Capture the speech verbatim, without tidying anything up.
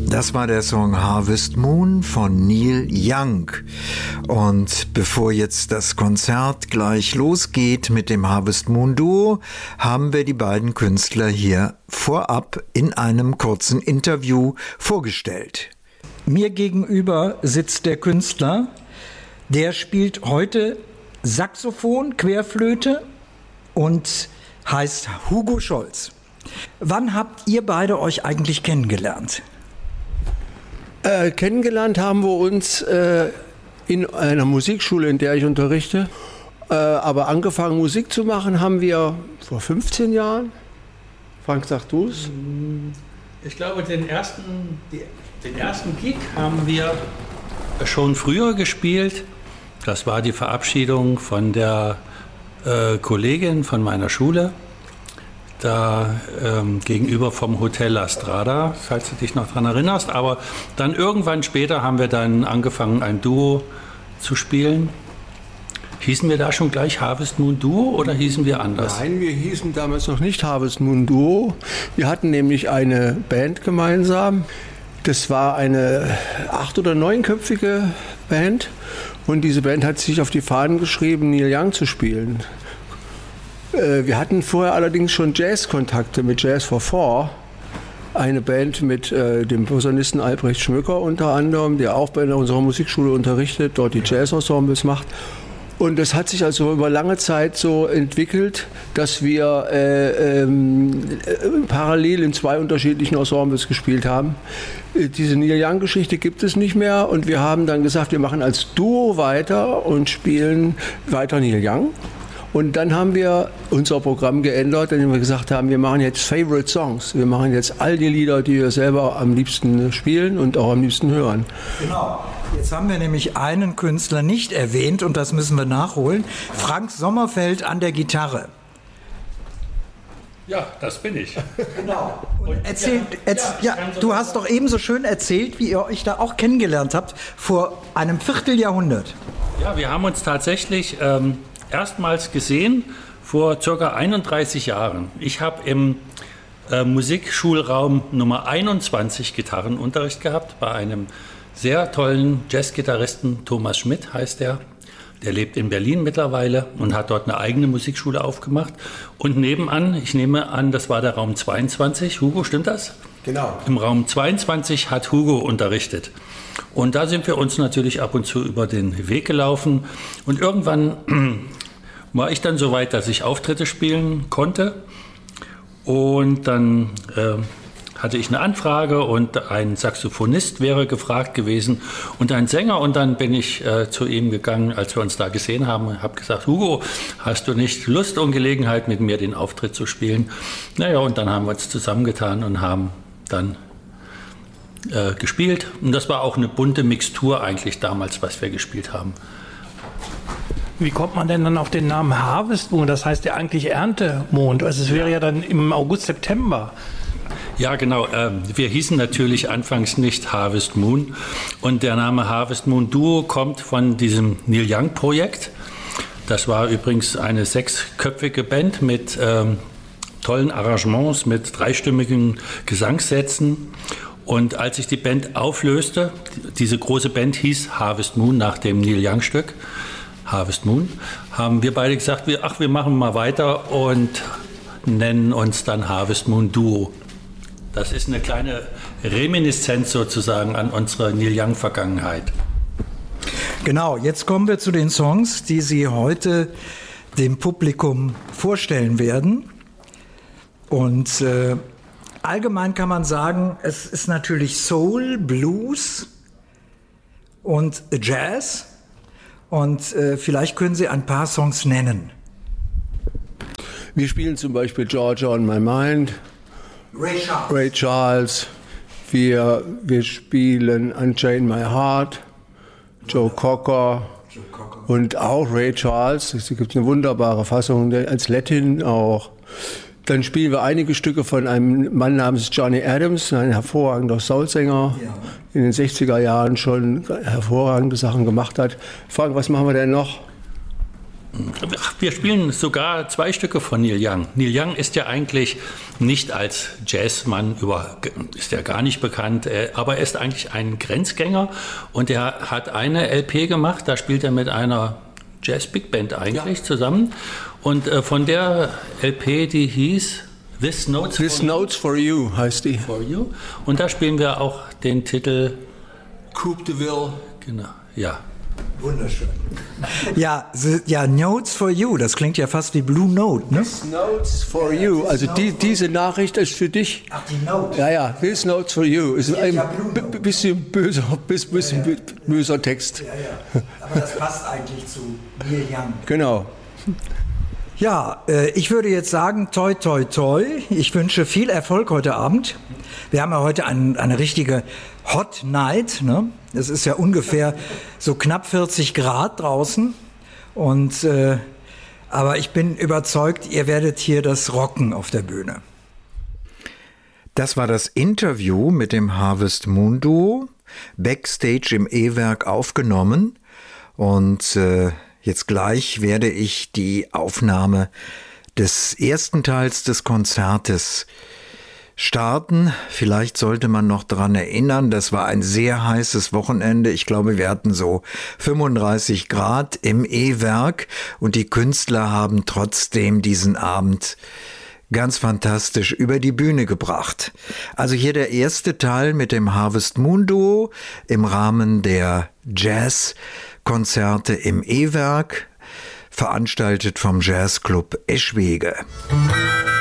Das war der Song Harvest Moon von Neil Young. Und bevor jetzt das Konzert gleich losgeht mit dem Harvest Moon Duo, haben wir die beiden Künstler hier vorab in einem kurzen Interview vorgestellt. Mir gegenüber sitzt der Künstler, der spielt heute Saxophon, Querflöte und heißt Hugo Scholz. Wann habt ihr beide euch eigentlich kennengelernt? Äh, kennengelernt haben wir uns äh, in einer Musikschule, in der ich unterrichte. Äh, aber angefangen Musik zu machen haben wir vor fünfzehn Jahren. Frank, sag du es? Ich glaube, den ersten, die, den ersten Gig haben wir schon früher gespielt. Das war die Verabschiedung von der äh, Kollegin von meiner Schule. Da ähm, gegenüber vom Hotel La Strada, falls du dich noch daran erinnerst. Aber dann irgendwann später haben wir dann angefangen, ein Duo zu spielen. Hießen wir da schon gleich Harvest Moon Duo oder hießen wir anders? Nein, wir hießen damals noch nicht Harvest Moon Duo. Wir hatten nämlich eine Band gemeinsam. Das war eine acht- oder neunköpfige Band. Und diese Band hat sich auf die Fahnen geschrieben, Neil Young zu spielen. Wir hatten vorher allerdings schon Jazz-Kontakte mit Jazz for Four, eine Band mit äh, dem Posaunisten Albrecht Schmöcker unter anderem, der auch bei unserer Musikschule unterrichtet, dort die Jazz-Ensembles macht. Und das hat sich also über lange Zeit so entwickelt, dass wir äh, ähm, parallel in zwei unterschiedlichen Ensembles gespielt haben. Äh, diese Neil Young-Geschichte gibt es nicht mehr und wir haben dann gesagt, wir machen als Duo weiter und spielen weiter Neil Young. Und dann haben wir unser Programm geändert, indem wir gesagt haben, wir machen jetzt Favorite Songs. Wir machen jetzt all die Lieder, die wir selber am liebsten spielen und auch am liebsten hören. Genau. Jetzt haben wir nämlich einen Künstler nicht erwähnt und das müssen wir nachholen. Frank Sommerfeld an der Gitarre. Ja, das bin ich. Genau. Und erzählt, erz, ja, du hast doch eben so schön erzählt, wie ihr euch da auch kennengelernt habt, vor einem Vierteljahrhundert. Ja, wir haben uns tatsächlich ähm, erstmals gesehen vor ca. einunddreißig Jahren. Ich habe im äh, Musikschulraum Nummer einundzwanzig Gitarrenunterricht gehabt bei einem sehr tollen Jazzgitarristen, Thomas Schmidt heißt er. Der lebt in Berlin mittlerweile und hat dort eine eigene Musikschule aufgemacht. Und nebenan, ich nehme an, das war der Raum zweiundzwanzig. Hugo, stimmt das? Genau. Im Raum zweiundzwanzig hat Hugo unterrichtet. Und da sind wir uns natürlich ab und zu über den Weg gelaufen. Und irgendwann war ich dann so weit, dass ich Auftritte spielen konnte. Und dann äh, hatte ich eine Anfrage und ein Saxophonist wäre gefragt gewesen und ein Sänger. Und dann bin ich äh, zu ihm gegangen, als wir uns da gesehen haben, habe gesagt, Hugo, hast du nicht Lust und Gelegenheit, mit mir den Auftritt zu spielen? Naja, und dann haben wir uns zusammengetan und haben dann äh, gespielt. Und das war auch eine bunte Mixtur eigentlich damals, was wir gespielt haben. Wie kommt man denn dann auf den Namen Harvest Moon? Das heißt ja eigentlich Erntemond. Also es wäre ja dann im August, September. Ja, genau. Wir hießen natürlich anfangs nicht Harvest Moon. Und der Name Harvest Moon Duo kommt von diesem Neil Young Projekt. Das war übrigens eine sechsköpfige Band mit ähm, tollen Arrangements, mit dreistimmigen Gesangssätzen. Und als sich die Band auflöste, diese große Band hieß Harvest Moon nach dem Neil Young Stück, Harvest Moon, haben wir beide gesagt, wir, ach, wir machen mal weiter und nennen uns dann Harvest Moon Duo. Das ist eine kleine Reminiszenz sozusagen an unsere Neil Young-Vergangenheit. Genau, jetzt kommen wir zu den Songs, die Sie heute dem Publikum vorstellen werden. Und äh, allgemein kann man sagen, es ist natürlich Soul, Blues und Jazz. Und äh, vielleicht können Sie ein paar Songs nennen. Wir spielen zum Beispiel Georgia on My Mind, Ray Charles. Ray Charles. Wir, wir spielen Unchain My Heart, Joe Cocker, Joe Cocker und auch Ray Charles. Es gibt eine wunderbare Fassung als Latin auch. Dann spielen wir einige Stücke von einem Mann namens Johnny Adams, ein hervorragender Soulsänger, ja. In den sechziger Jahren schon hervorragende Sachen gemacht hat. Frank, was machen wir denn noch? Wir spielen sogar zwei Stücke von Neil Young. Neil Young ist ja eigentlich nicht als Jazzmann über, ist ja gar nicht bekannt, aber er ist eigentlich ein Grenzgänger und er hat eine L P gemacht, da spielt er mit einer Jazz-Big Band eigentlich ja. zusammen und von der L P, die hieß This Notes, This for, Notes for You heißt die. For You. Und da spielen wir auch den Titel Coupe de Ville. Genau, ja. Wunderschön. Ja, ja, Notes for You, das klingt ja fast wie Blue Note, ne? This Notes for You, also die, diese Nachricht ist für dich. Ach, die Note. Ja, ja, This Notes for You ist ein ja b- bisschen böser, bisschen ja, ja. böser Text. Ja, ja. Aber das passt eigentlich zu Neil Young. Genau. Ja, äh, ich würde jetzt sagen, toi, toi, toi. Ich wünsche viel Erfolg heute Abend. Wir haben ja heute ein, eine richtige Hot Night, ne? Es ist ja ungefähr so knapp vierzig Grad draußen. Und, äh, aber ich bin überzeugt, ihr werdet hier das rocken auf der Bühne. Das war das Interview mit dem Harvest Moon Duo, backstage im E-Werk aufgenommen. Und äh, jetzt gleich werde ich die Aufnahme des ersten Teils des Konzertes starten. Vielleicht sollte man noch daran erinnern, das war ein sehr heißes Wochenende. Ich glaube, wir hatten so fünfunddreißig Grad im E-Werk und die Künstler haben trotzdem diesen Abend ganz fantastisch über die Bühne gebracht. Also hier der erste Teil mit dem Harvest Moon Duo im Rahmen der Jazzkonzerte im E-Werk, veranstaltet vom Jazzclub Eschwege.